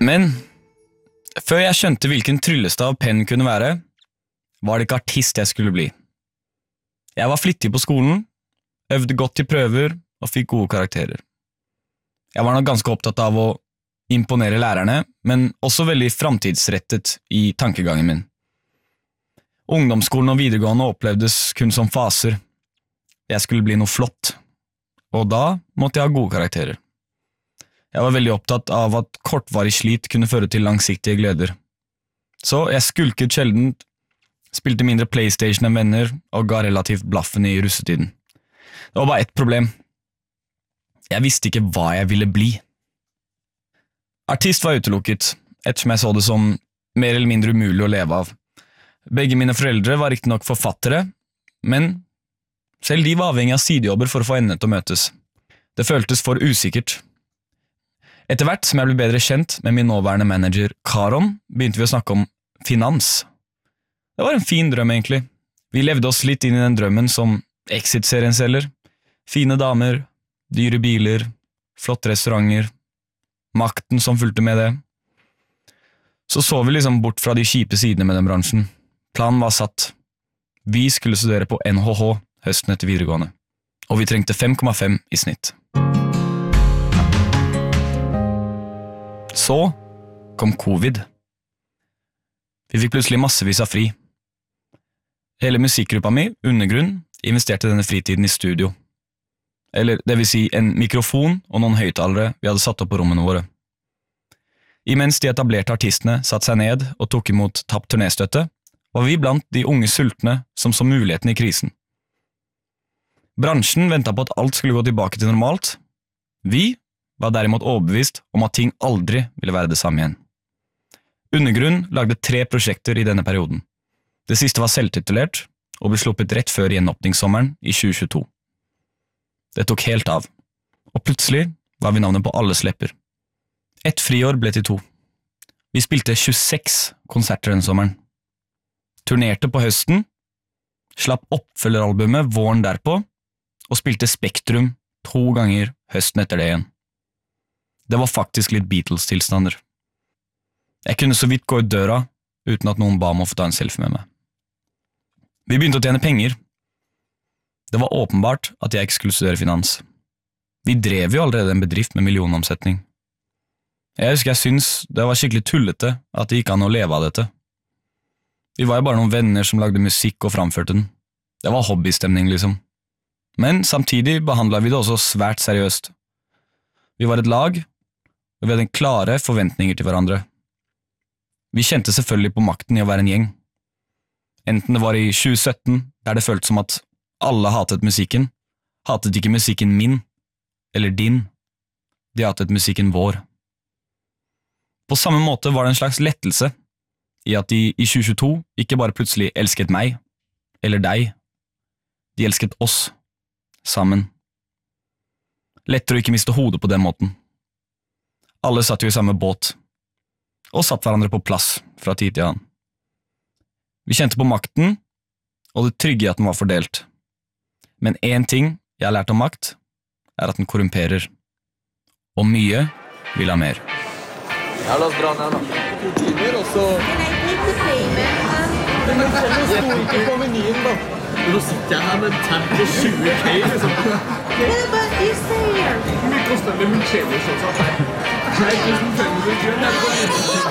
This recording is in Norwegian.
Men før jeg skjønte hvilken tryllestav pennen kunne være, var det ikke artist jeg skulle bli. Jeg var flittig på skolen, øvde godt til prøver og fikk gode karakterer. Jeg var nok ganske opptatt av å imponere lærerne, men også veldig framtidsrettet i tankegangen min. Ungdomsskolen og videregående opplevdes kun som faser. Jeg skulle bli noe flott, og da måtte jeg ha gode karakterer. Jeg var veldig opptatt av at kortvarig slit kunne føre til langsiktige gleder. Så jeg skulket sjelden, spilte mindre PlayStation enn venner og ga relativt blaffen i russetiden. Det var bare ett problem. Jeg visste ikke hva jeg ville bli. Artist var utelukket, ettersom jeg så det som mer eller mindre umulig å leve av. Begge mine foreldre var riktig nok forfattere, men selv de var avhengig av sidejobber for å få endene til å møtes. Det føltes for usikkert. Etter hvert som jeg ble bedre kjent med min nåværende manager Karon, begynte vi å snakke om finans. Det var en fin drøm egentlig. Vi levde oss litt inn i den drømmen som Exit-serien selger. Fine damer, dyre biler, flotte restauranter, makten som fulgte med det. Så vi liksom bort fra de kjipe sidene med den bransjen. Planen var satt. Vi skulle studere på NHH høsten etter videregående, og vi trengte 5,5 i snitt. Så kom covid. Vi fikk plutselig massevis av fri. Hele musikkgruppa mi, Undergrunn, investerte denne fritiden i studio. Eller det vil si en mikrofon og noen høyttalere vi hadde satt opp på rommene våre. Imens de etablerte artistene satt seg ned og tok imot tapt turnéstøtte, var vi blant de unge sultne som så muligheten i krisen. Bransjen ventet på at alt skulle gå tilbake til normalt. Vi var derimot overbevist om at ting aldri ville være det samme igjen. Undergrunn lagde 3 prosjekter i denne perioden. Det siste var selvtitulert, og ble sluppet rett før gjenåpningssommeren i 2022. Det tok helt av, og plutselig var vi navnet på alles lepper. Et friår ble til 2. Vi spilte 26 konserter denne sommeren. Turnerte på høsten, slapp oppfølgeralbumet våren derpå, og spilte Spektrum 2 ganger høsten etter det igjen. Det var faktisk litt Beatles-tilstander. Jeg kunne så vidt gå ut døra, uten at noen ba om å få ta en selfie med meg. Vi begynte å tjene penger. Det var åpenbart at jeg ikke skulle studere finans. Vi drev jo allerede en bedrift med millionomsetning. Jeg husker jeg syntes det var skikkelig tullete at det gikk an å leve av dette. Vi var jo bare noen venner som lagde musikk og framførte den. Det var hobbystemning liksom. Men samtidig behandlet vi det også svært seriøst. Vi var et lag, og vi hadde klare forventninger til hverandre. Vi kjente selvfølgelig på makten i å være en gjeng. Enten det var i 2017, der det føltes som at alle hatet musikken, hatet ikke musikken min, eller din, de hatet musikken vår. På samme måte var det en slags lettelse i at de i 2022 ikke bare plutselig elsket meg, eller deg, de elsket oss, sammen. Lettere å ikke miste hodet på den måten. Alle satt jo i samme båt, og satt hverandre på plass fra tid til annen. Vi kjente på makten, og det trygge i at den var fordelt. Men en ting jeg har lært om makt, er at den korrumperer. Og mye vil ha mer. Ja, la oss dra ned da. Timer, og så... Men det sto ikke på menyen da. Men nå sitter jeg her med en tab på 20K, liksom. Hvor mye koster det med hundsjeler sånn at her? 500 kroner.